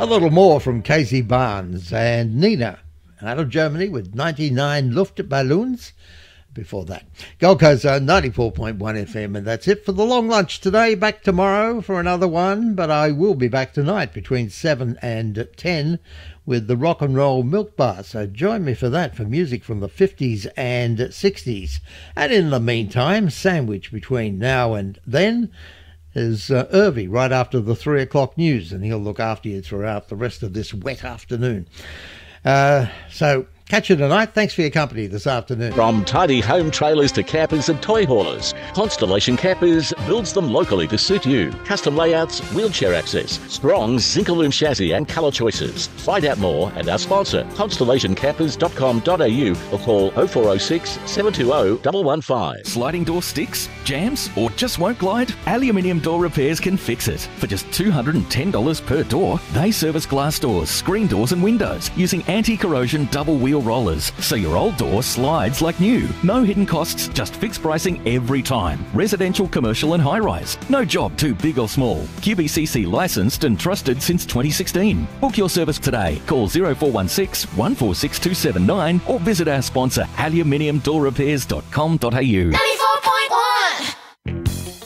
A little more from Casey Barnes and Nina out of Germany with 99 Luftballons. Before that, Gold Coast 94.1 FM, and that's it for the long lunch today. Back tomorrow for another one, but I will be back tonight between 7 and 10 with the Rock and Roll Milk Bar, so join me for that, for music from the 50s and 60s. And in the meantime, sandwich between now and then is Irvy right after the 3 o'clock news, and he'll look after you throughout the rest of this wet afternoon. So catch you tonight. Thanks for your company this afternoon. From tidy home trailers to campers and toy haulers, Constellation Campers builds them locally to suit you. Custom layouts, wheelchair access, strong Zinc-Alume chassis and colour choices. Find out more at our sponsor, constellationcampers.com.au, or call 0406 720 115. Sliding door sticks, jams, or just won't glide? Aluminium Door Repairs can fix it. For just $210 per door, they service glass doors, screen doors and windows using anti-corrosion double wheel rollers, so your old door slides like new. No hidden costs, just fixed pricing every time. Residential, commercial and high-rise. No job too big or small. QBCC licensed and trusted since 2016. Book your service today. Call 0416 146 279 or visit our sponsor aluminiumdoorrepairs.com.au.